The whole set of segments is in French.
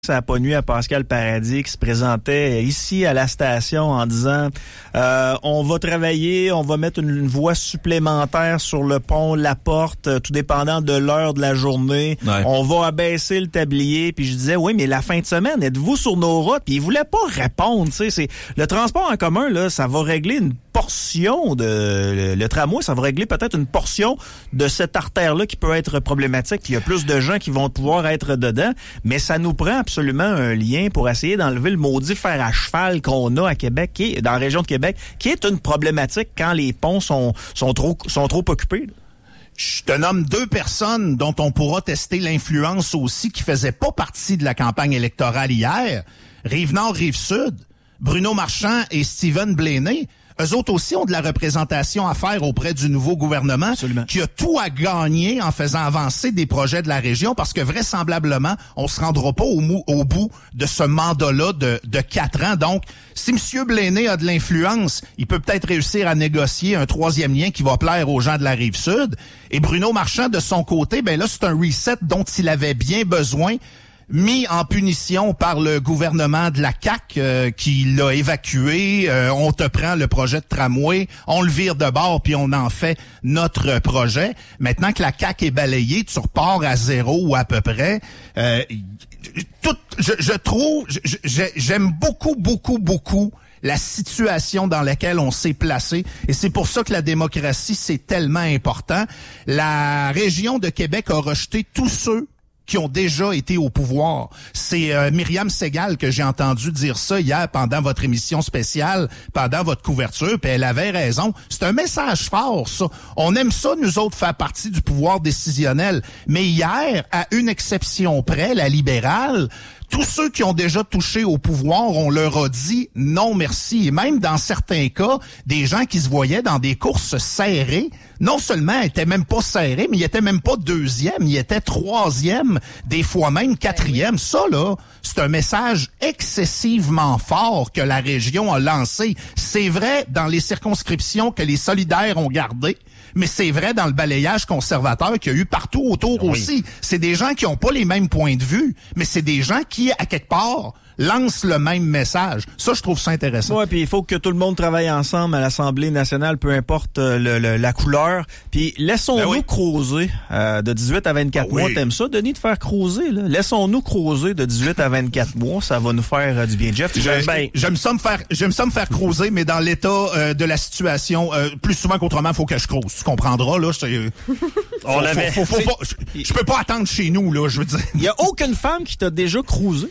Ça n'a pas nuit à Pascal Paradis qui se présentait ici à la station en disant on va travailler, on va mettre une voie supplémentaire sur le pont La Porte, tout dépendant de l'heure de la journée. Ouais. On va abaisser le tablier. Puis je disais, oui, mais la fin de semaine, êtes-vous sur nos routes? Puis il voulait pas répondre. Tu sais, le transport en commun, là, ça va régler une portion de le tramway, ça va régler peut-être une portion de cette artère-là qui peut être problématique. Il y a plus de gens qui vont pouvoir être dedans, mais ça nous prend absolument un lien pour essayer d'enlever le maudit fer à cheval qu'on a à Québec, qui est dans la région de Québec, qui est une problématique quand les ponts sont trop occupés. Je te nomme 2 personnes dont on pourra tester l'influence aussi, qui faisaient pas partie de la campagne électorale hier. Rive-Nord, Rive-Sud, Bruno Marchand et Stephen Blaney. Eux autres aussi ont de la représentation à faire auprès du nouveau gouvernement. Absolument. Qui a tout à gagner en faisant avancer des projets de la région, parce que vraisemblablement, on se rendra pas au bout de ce mandat-là de 4 ans. Donc, si M. Blaney a de l'influence, il peut peut-être réussir à négocier un 3e lien qui va plaire aux gens de la Rive-Sud. Et Bruno Marchand, de son côté, ben là, c'est un reset dont il avait bien besoin, mis en punition par le gouvernement de la CAQ qui l'a évacué. On te prend le projet de tramway, on le vire de bord puis on en fait notre projet. Maintenant que la CAQ est balayée, tu repars à zéro ou à peu près. Je trouve, j'aime beaucoup la situation dans laquelle on s'est placé. Et c'est pour ça que la démocratie, c'est tellement important. La région de Québec a rejeté tous ceux qui ont déjà été au pouvoir. C'est Myriam Segal que j'ai entendu dire ça hier pendant votre émission spéciale, pendant votre couverture, puis elle avait raison. C'est un message fort, ça. On aime ça, nous autres, faire partie du pouvoir décisionnel. Mais hier, à une exception près, la libérale, tous ceux qui ont déjà touché au pouvoir, on leur a dit non merci. Et même dans certains cas, des gens qui se voyaient dans des courses serrées, non seulement étaient même pas serrés, mais ils étaient même pas 2e, ils étaient 3e, des fois même 4e. Ça, là, c'est un message excessivement fort que la région a lancé. C'est vrai dans les circonscriptions que les solidaires ont gardées, mais c'est vrai dans le balayage conservateur qu'il y a eu partout autour aussi. C'est des gens qui n'ont pas les mêmes points de vue, mais c'est des gens qui, à quelque part, lancent le même message. Ça, je trouve ça intéressant. Ouais, puis il faut que tout le monde travaille ensemble à l'Assemblée nationale, peu importe la couleur. Puis laissons-nous creuser de 18 à 24 mois. T'aimes ça, Denis, de faire creuser, là? Laissons-nous creuser de 18 à 24 mois. Ça va nous faire du bien. Jeff, j'aime ça me faire creuser, mais dans l'état de la situation, plus souvent qu'autrement, faut que je creuse. Tu comprendras, là. Je peux pas attendre chez nous, là, je veux dire. Il y a aucune femme qui t'a déjà creusé?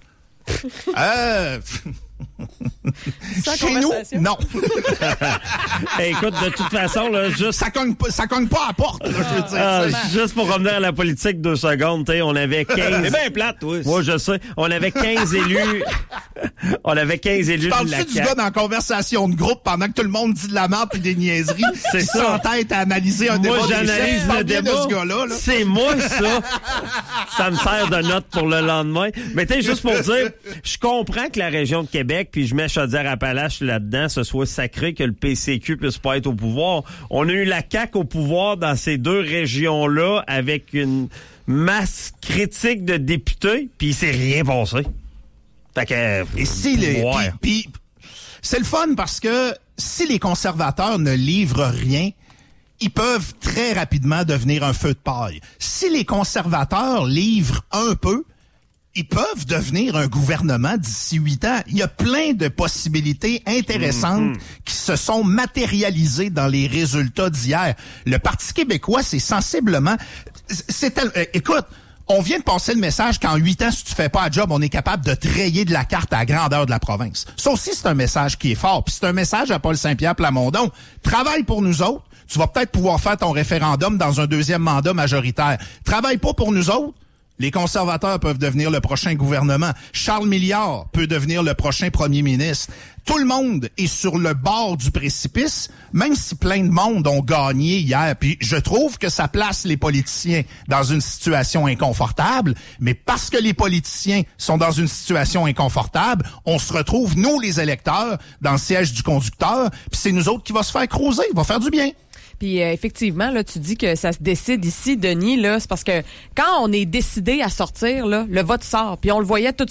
Chez nous, non. Hey, écoute, de toute façon, là, juste... Ça cogne pas à la porte, là, je veux dire. Juste pour revenir à la politique 2 secondes, on avait 15... C'est bien plate, oui. Moi, je sais. On avait 15 élus. On avait 15 élus de la CAQ. Tu parles-tu du gars dans la conversation de groupe pendant que tout le monde dit de la merde pis des niaiseries? C'est ça. En tête à analyser un débat. Moi, j'analyse le débat. De ce gars-là, là. C'est moi, ça. Ça me sert de note pour le lendemain. Mais juste pour dire, je comprends que la région de Québec, puis je mets Chaudière-Appalaches là-dedans, ce soit sacré que le PCQ puisse pas être au pouvoir. On a eu la CAQ au pouvoir dans ces 2 régions-là avec une masse critique de députés, puis il s'est rien passé. Fait que... Et si puis c'est le fun parce que si les conservateurs ne livrent rien, ils peuvent très rapidement devenir un feu de paille. Si les conservateurs livrent un peu, ils peuvent devenir un gouvernement d'ici 8 ans. Il y a plein de possibilités intéressantes qui se sont matérialisées dans les résultats d'hier. Le Parti québécois, c'est sensiblement... Écoute, on vient de passer le message qu'en 8 ans, si tu fais pas un job, on est capable de te rayer de la carte à la grandeur de la province. Ça aussi, c'est un message qui est fort. Puis c'est un message à Paul Saint-Pierre Plamondon. Travaille pour nous autres. Tu vas peut-être pouvoir faire ton référendum dans un 2e mandat majoritaire. Travaille pas pour nous autres. Les conservateurs peuvent devenir le prochain gouvernement. Charles Milliard peut devenir le prochain premier ministre. Tout le monde est sur le bord du précipice, même si plein de monde ont gagné hier. Puis je trouve que ça place les politiciens dans une situation inconfortable. Mais parce que les politiciens sont dans une situation inconfortable, on se retrouve, nous les électeurs, dans le siège du conducteur. Puis c'est nous autres qui va se faire creuser, va faire du bien. Puis effectivement, là, tu dis que ça se décide ici, Denis, là, c'est parce que quand on est décidé à sortir, là, le vote sort. Puis on le voyait tout